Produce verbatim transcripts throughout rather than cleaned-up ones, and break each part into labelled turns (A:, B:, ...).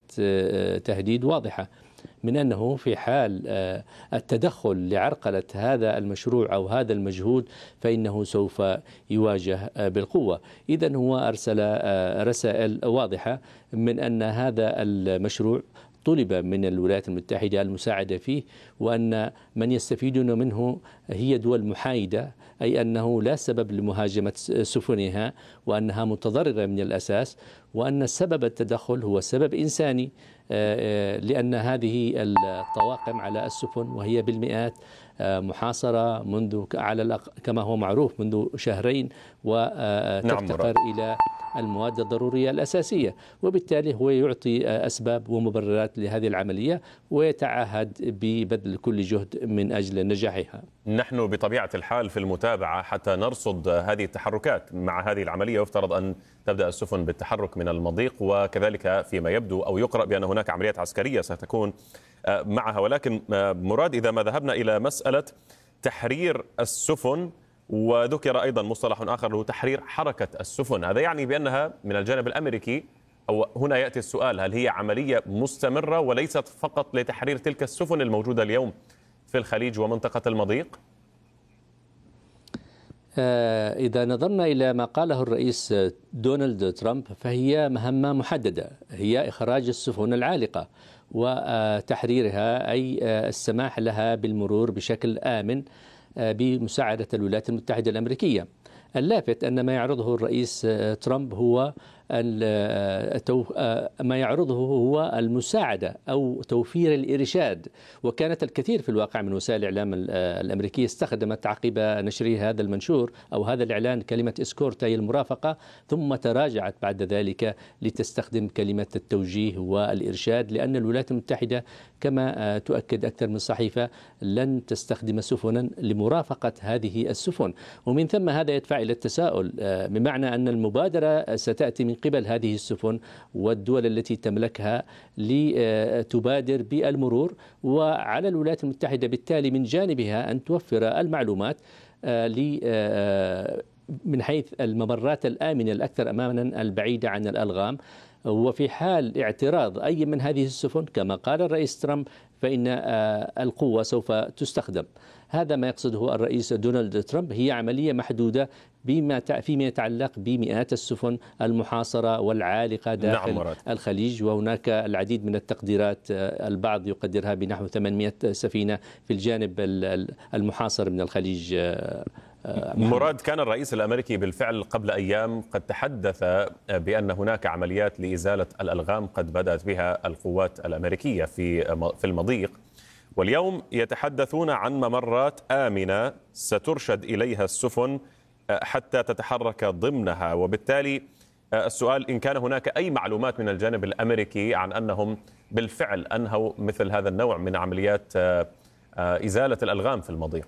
A: تهديد واضحة من أنه في حال التدخل لعرقلة هذا المشروع أو هذا المجهود فإنه سوف يواجه بالقوة. إذن هو أرسل رسائل واضحة من أن هذا المشروع طلب من الولايات المتحدة المساعدة فيه، وأن من يستفيدون منه هي دول محايدة، أي أنه لا سبب لمهاجمة سفنها وأنها متضررة من الأساس، وأن سبب التدخل هو سبب إنساني، لأن هذه الطواقم على السفن وهي بالمئات محاصرة منذ على كما هو معروف منذ شهرين، وتفتقر نعم إلى المواد الضرورية الأساسية، وبالتالي هو يعطي أسباب ومبررات لهذه العملية ويتعهد ببذل كل جهد من أجل نجاحها.
B: نحن بطبيعة الحال في المتابعة حتى نرصد هذه التحركات مع هذه العملية، يفترض أن تبدأ السفن بالتحرك من المضيق، وكذلك فيما يبدو أو يقرأ بأن هناك عمليات عسكرية ستكون معها. ولكن مراد، إذا ما ذهبنا إلى مسألة تحرير السفن، وذكر أيضا مصطلح آخر له تحرير حركة السفن، هذا يعني بأنها من الجانب الأمريكي، أو هنا يأتي السؤال، هل هي عملية مستمرة وليست فقط لتحرير تلك السفن الموجودة اليوم في الخليج ومنطقة المضيق؟
A: إذا نظرنا إلى ما قاله الرئيس دونالد ترامب فهي مهمة محددة، هي إخراج السفن العالقة وتحريرها، أي السماح لها بالمرور بشكل آمن بمساعدة الولايات المتحدة الأمريكية. اللافت أن ما يعرضه الرئيس ترامب هو ما يعرضه هو المساعدة أو توفير الإرشاد، وكانت الكثير في الواقع من وسائل الإعلام الأمريكية استخدمت عقب نشر هذا المنشور أو هذا الإعلان كلمة إسكورت أي المرافقة، ثم تراجعت بعد ذلك لتستخدم كلمة التوجيه والإرشاد، لأن الولايات المتحدة كما تؤكد أكثر من صحيفة لن تستخدم سفنا لمرافقة هذه السفن. ومن ثم هذا يدفع إلى التساؤل، بمعنى أن المبادرة ستأتي من قبل هذه السفن والدول التي تملكها لتبادر بالمرور، وعلى الولايات المتحدة بالتالي من جانبها أن توفر المعلومات من حيث الممرات الآمنة الأكثر أمانا البعيدة عن الألغام. وفي حال اعتراض أي من هذه السفن كما قال الرئيس ترامب فإن القوة سوف تستخدم. هذا ما يقصده الرئيس دونالد ترامب، هي عملية محدودة بما فيما يتعلق بمئات السفن المحاصرة والعالقة داخل نعم الخليج، وهناك العديد من التقديرات، البعض يقدرها بنحو ثمانمئة سفينة في الجانب المحاصر من الخليج.
B: مراد، كان الرئيس الأمريكي بالفعل قبل أيام قد تحدث بأن هناك عمليات لإزالة الألغام قد بدأت بها القوات الأمريكية في في المضيق، واليوم يتحدثون عن ممرات آمنة سترشد إليها السفن حتى تتحرك ضمنها. وبالتالي السؤال، إن كان هناك أي معلومات من الجانب الأمريكي عن أنهم بالفعل أنهوا مثل هذا النوع من عمليات إزالة الألغام في المضيق.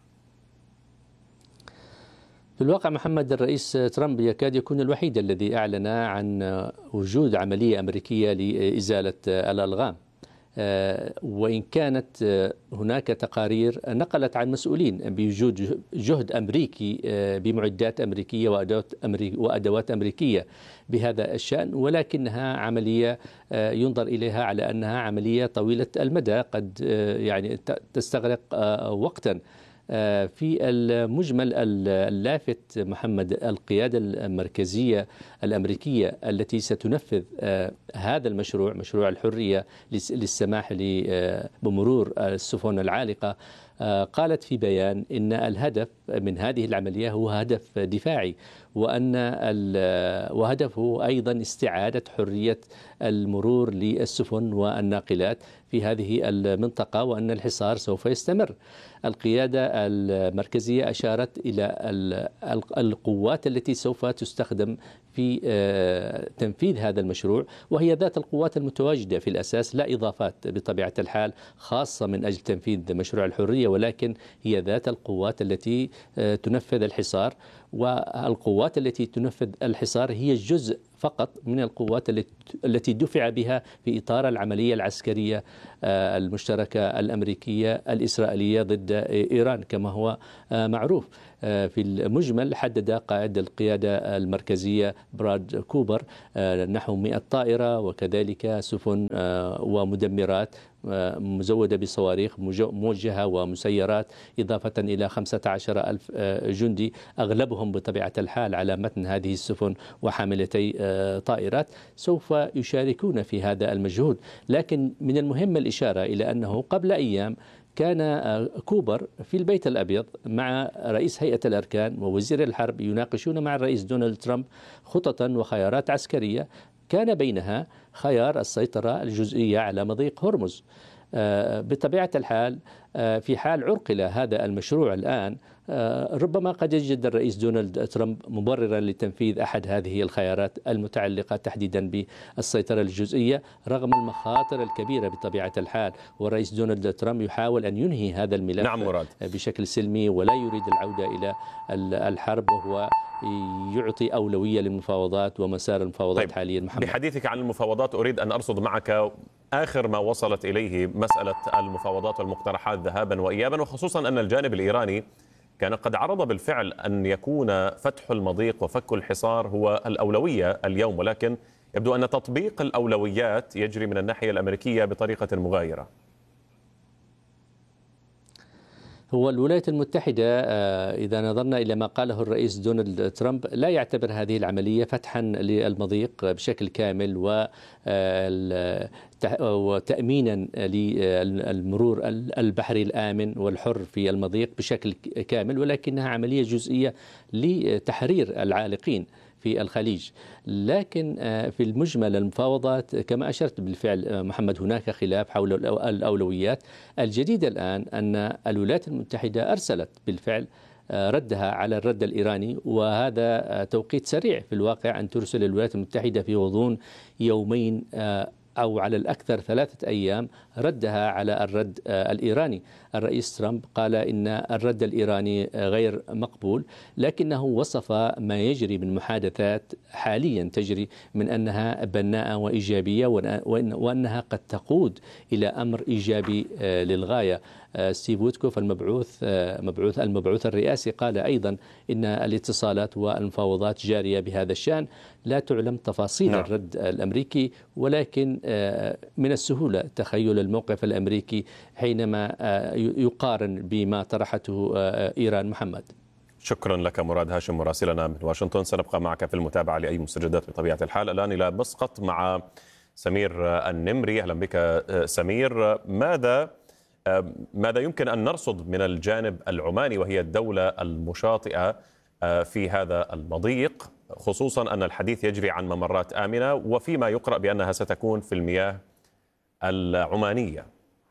A: في الواقع محمد، الرئيس ترامب يكاد يكون الوحيد الذي أعلن عن وجود عملية أمريكية لإزالة الألغام، وإن كانت هناك تقارير نقلت عن مسؤولين بوجود جهد أمريكي بمعدات أمريكية وأدوات أمريكية بهذا الشأن، ولكنها عملية ينظر إليها على أنها عملية طويلة المدى قد يعني تستغرق وقتا. في المجمل اللافت محمد، القيادة المركزية الأمريكية التي ستنفذ هذا المشروع، مشروع الحرية للسماح بمرور السفن العالقة، قالت في بيان إن الهدف من هذه العملية هو هدف دفاعي، وأن وهدفه أيضا استعادة حرية المرور للسفن والناقلات في هذه المنطقة، وأن الحصار سوف يستمر. القيادة المركزية أشارت إلى القوات التي سوف تستخدم في تنفيذ هذا المشروع، وهي ذات القوات المتواجدة في الأساس، لا إضافات بطبيعة الحال خاصة من أجل تنفيذ مشروع الحرية، ولكن هي ذات القوات التي تنفذ الحصار. والقوات التي تنفذ الحصار هي جزء فقط من القوات التي دفع بها في إطار العملية العسكرية المشتركة الأمريكية الإسرائيلية ضد إيران كما هو معروف. في المجمل حدد قائد القيادة المركزية براد كوبر نحو مئة طائرة وكذلك سفن ومدمرات مزودة بصواريخ موجهة ومسيرات، إضافة إلى خمسة عشر ألف جندي أغلبهم بطبيعة الحال على متن هذه السفن وحاملتي طائرات سوف يشاركون في هذا المجهود. لكن من المهم الإشارة إلى أنه قبل أيام كان كوبر في البيت الأبيض مع رئيس هيئة الأركان ووزير الحرب يناقشون مع الرئيس دونالد ترامب خططا وخيارات عسكرية، كان بينها خيار السيطرة الجزئية على مضيق هرمز. بطبيعة الحال في حال عرقل هذا المشروع الآن ربما قد يجد الرئيس دونالد ترامب مبررا لتنفيذ أحد هذه الخيارات المتعلقة تحديدا بالسيطرة الجزئية رغم المخاطر الكبيرة بطبيعة الحال. والرئيس دونالد ترامب يحاول أن ينهي هذا الملف نعم مراد. بشكل سلمي ولا يريد العودة إلى الحرب، وهو يعطي أولوية للمفاوضات ومسار المفاوضات طيب. حاليا محمد،
B: بحديثك عن المفاوضات أريد أن أرصد معك آخر ما وصلت إليه مسألة المفاوضات والمقترحات ذهابا وإيابا، وخصوصا أن الجانب الإيراني كان قد عرض بالفعل أن يكون فتح المضيق وفك الحصار هو الأولوية اليوم، ولكن يبدو أن تطبيق الأولويات يجري من الناحية الأمريكية بطريقة مغايرة.
A: هو الولايات المتحدة إذا نظرنا إلى ما قاله الرئيس دونالد ترامب لا يعتبر هذه العملية فتحا للمضيق بشكل كامل وتأمينا للمرور البحري الآمن والحر في المضيق بشكل كامل، ولكنها عملية جزئية لتحرير العالقين في الخليج. لكن في المجمل المفاوضات كما أشرت بالفعل محمد هناك خلاف حول الأولويات. الجديد الآن أن الولايات المتحدة أرسلت بالفعل ردها على الرد الإيراني، وهذا توقيت سريع في الواقع أن ترسل الولايات المتحدة في غضون يومين أو على الأكثر ثلاثة أيام ردها على الرد الإيراني. الرئيس ترامب قال إن الرد الإيراني غير مقبول، لكنه وصف ما يجري من محادثات حاليا تجري من أنها بناءة وإيجابية وأنها قد تقود إلى أمر إيجابي للغاية. ستيف ويتكوف المبعوث مبعوث المبعوث الرئاسي قال أيضا إن الاتصالات والمفاوضات جارية بهذا الشأن. لا تعلم تفاصيل نعم. الرد الأمريكي، ولكن من السهولة تخيل الموقف الأمريكي حينما يقارن بما طرحته إيران. محمد،
B: شكرا لك مراد هاشم مراسلنا من واشنطن. سنبقى معك في المتابعة لأي مستجدات بطبيعة الحال. الآن إلى مسقط مع سمير النمري. أهلا بك سمير. ماذا ماذا يمكن أن نرصد من الجانب العماني وهي الدولة المشاطئة في هذا المضيق، خصوصا أن الحديث يجري عن ممرات آمنة وفيما يقرأ بأنها ستكون في المياه العمانية؟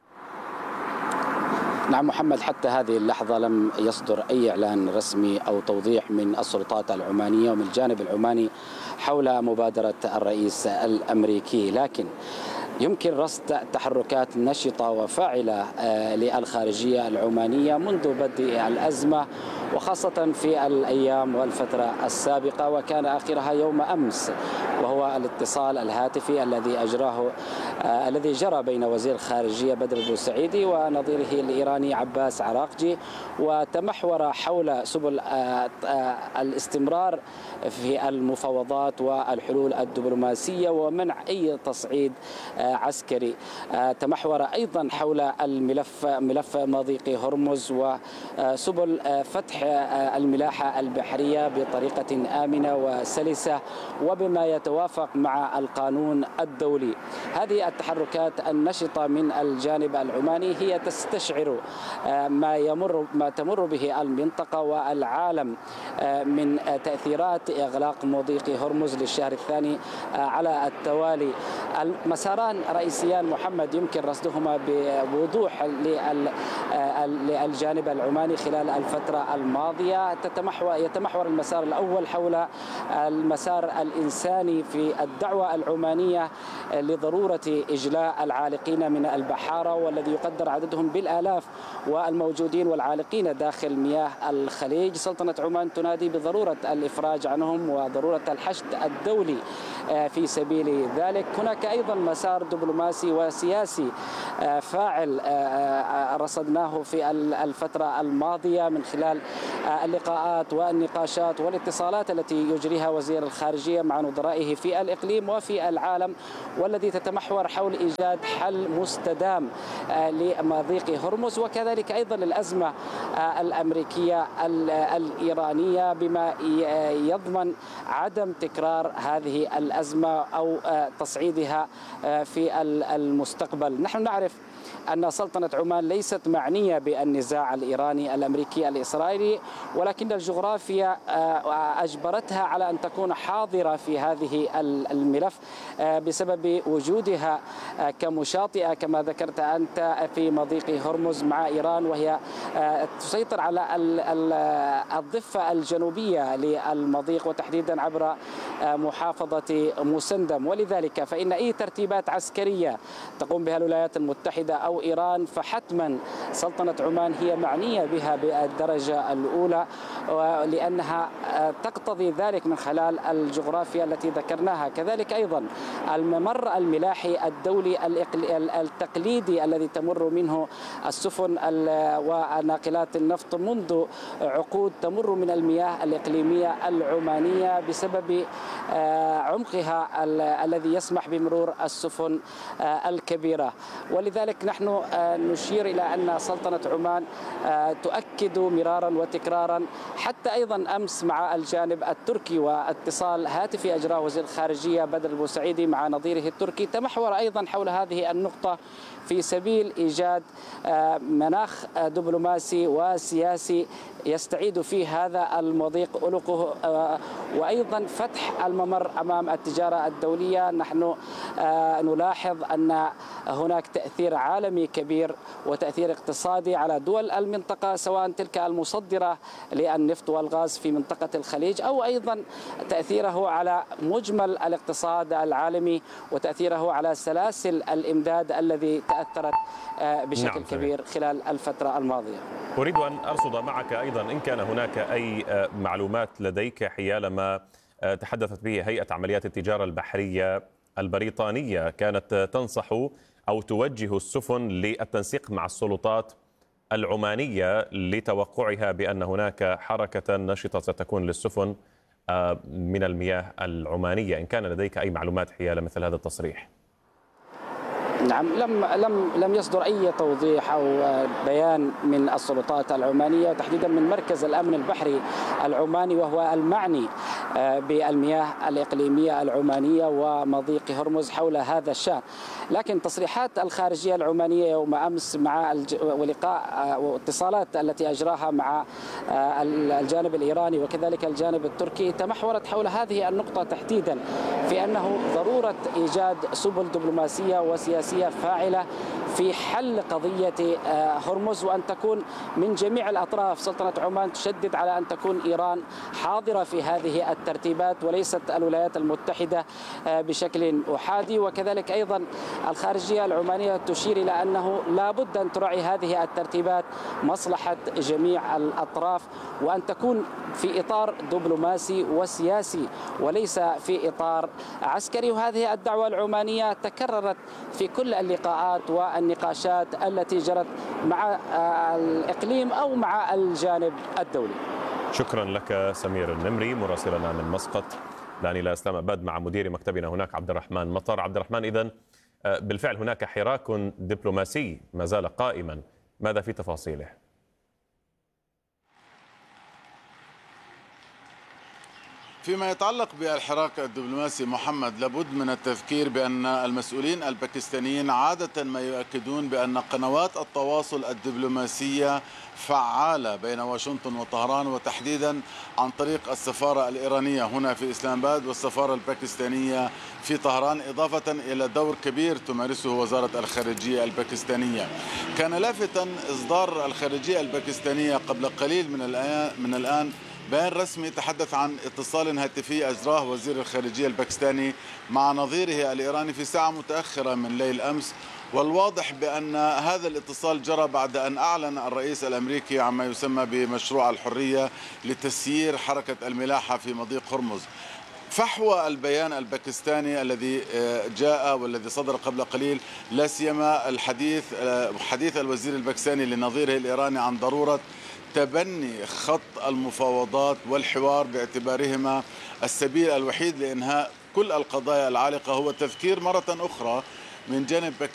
C: نعم محمد، حتى هذه اللحظة لم يصدر أي إعلان رسمي أو توضيح من السلطات العمانية ومن الجانب العماني حول مبادرة الرئيس الأمريكي، لكن يمكن رصد تحركات نشطة وفاعلة للخارجية العمانية منذ بدء الأزمة، وخاصة في الأيام والفترة السابقة، وكان آخرها يوم أمس وهو الاتصال الهاتفي الذي أجراه الذي جرى بين وزير الخارجية بدر البوسعيدي ونظيره الإيراني عباس عراقجي، وتمحور حول سبل الاستمرار في المفاوضات والحلول الدبلوماسية ومنع أي تصعيد عسكري. تمحور أيضا حول الملف ملف مضيق هرمز وسبل فتح الملاحة البحرية بطريقة آمنة وسلسة وبما يتوافق مع القانون الدولي. هذه التحركات النشطة من الجانب العماني هي تستشعر ما يمر ما تمر به المنطقة والعالم من تأثيرات إغلاق مضيق هرمز للشهر الثاني على التوالي. المساران رئيسيان محمد يمكن رصدهما بوضوح للجانب العماني خلال الفترة الماضية. تتمحور يتمحور المسار الأول حول المسار الإنساني في الدعوة العمانية لضرورة لإجلاء العالقين من البحارة والذي يقدر عددهم بالآلاف والموجودين والعالقين داخل مياه الخليج. سلطنة عمان تنادي بضرورة الإفراج عنهم وضرورة الحشد الدولي في سبيل ذلك. هناك أيضا مسار دبلوماسي وسياسي فاعل رصدناه في الفترة الماضية من خلال اللقاءات والنقاشات والاتصالات التي يجريها وزير الخارجية مع نظرائه في الإقليم وفي العالم، والذي تتمحور حول إيجاد حل مستدام لمضيق هرمز وكذلك أيضا الأزمة الأمريكية الإيرانية بما يضمن عدم تكرار هذه الأزمة أو تصعيدها في المستقبل. نحن نعرف أن سلطنة عمان ليست معنية بالنزاع الإيراني الأمريكي الإسرائيلي، ولكن الجغرافيا أجبرتها على أن تكون حاضرة في هذه الملف بسبب وجودها كمشاطئة كما ذكرت أنت في مضيق هرمز مع إيران، وهي تسيطر على الضفة الجنوبية للمضيق وتحديدا عبر محافظة مسندم. ولذلك فإن أي ترتيبات عسكرية تقوم بها الولايات المتحدة أو إيران فحتما سلطنة عمان هي معنية بها بالدرجة الأولى، لأنها تقتضي ذلك من خلال الجغرافيا التي ذكرناها. كذلك أيضا الممر الملاحي الدولي التقليدي الذي تمر منه السفن وناقلات النفط منذ عقود تمر من المياه الإقليمية العمانية بسبب عمقها الذي يسمح بمرور السفن الكبيرة. ولذلك نحن نشير إلى أن سلطنة عمان تؤكد مرارا وتكرارا، حتى أيضا أمس مع الجانب التركي واتصال هاتفي أجراه وزير الخارجية بدر البوسعيدي مع نظيره التركي تمحور أيضا حول هذه النقطة في سبيل إيجاد مناخ دبلوماسي وسياسي يستعيد فيه هذا المضيق ألقه، وأيضا فتح الممر أمام التجارة الدولية. نحن نلاحظ أن هناك تأثير عالمي كبير وتأثير اقتصادي على دول المنطقة، سواء تلك المصدرة للنفط والغاز في منطقة الخليج أو أيضا تأثيره على مجمل الاقتصاد العالمي وتأثيره على سلاسل الإمداد الذي تأثرت بشكل نعم كبير خلال الفترة الماضية.
B: أريد أن أرصد معك أيضا إن كان هناك أي معلومات لديك حيال ما تحدثت به هيئة عمليات التجارة البحرية البريطانية، كانت تنصح أو توجه السفن للتنسيق مع السلطات العمانية لتوقعها بأن هناك حركة نشطة ستكون للسفن من المياه العمانية. إن كان لديك أي معلومات حيال مثل هذا التصريح؟
C: نعم، لم لم لم يصدر اي توضيح او بيان من السلطات العمانيه وتحديدا من مركز الامن البحري العماني وهو المعني بالمياه الاقليميه العمانيه ومضيق هرمز حول هذا الشان. لكن تصريحات الخارجيه العمانيه يوم امس مع ولقاء واتصالات التي اجراها مع الجانب الايراني وكذلك الجانب التركي تمحورت حول هذه النقطه تحديدا، في انه ضروره ايجاد سبل دبلوماسيه وسياسيه فاعلة في حل قضية هرمز، وأن تكون من جميع الأطراف. سلطنة عمان تشدد على أن تكون إيران حاضرة في هذه الترتيبات وليست الولايات المتحدة بشكل أحادي. وكذلك أيضا الخارجية العمانية تشير إلى أنه لا بد أن تراعي هذه الترتيبات مصلحة جميع الأطراف وأن تكون في إطار دبلوماسي وسياسي وليس في إطار عسكري. وهذه الدعوة العمانية تكررت في كل اللقاءات والنقاشات التي جرت مع الإقليم أو مع الجانب الدولي.
B: شكرا لك سمير النمري مراسلنا من مسقط الآن إلى إسلام آباد مع مدير مكتبنا هناك عبد الرحمن مطر. عبد الرحمن، إذن بالفعل هناك حراك دبلوماسي ما زال قائما، ماذا في تفاصيله؟
D: فيما يتعلق بالحراك الدبلوماسي محمد، لابد من التذكير بأن المسؤولين الباكستانيين عادة ما يؤكدون بأن قنوات التواصل الدبلوماسية فعالة بين واشنطن وطهران، وتحديدا عن طريق السفارة الإيرانية هنا في إسلام آباد والسفارة الباكستانية في طهران، إضافة إلى دور كبير تمارسه وزارة الخارجية الباكستانية. كان لافتا إصدار الخارجية الباكستانية قبل قليل من الآن من الآن بيان رسمي تحدث عن اتصال هاتفي أجراه وزير الخارجية الباكستاني مع نظيره الإيراني في ساعة متأخرة من ليل أمس، والواضح بأن هذا الاتصال جرى بعد أن أعلن الرئيس الأمريكي عما يسمى بمشروع الحرية لتسيير حركة الملاحة في مضيق هرمز. فحوى البيان الباكستاني الذي جاء والذي صدر قبل قليل، لا سيما الحديث حديث الوزير الباكستاني لنظيره الإيراني عن ضرورة تبني خط المفاوضات والحوار باعتبارهما السبيل الوحيد لإنهاء كل القضايا العالقة، هو تذكير مرة أخرى من جانب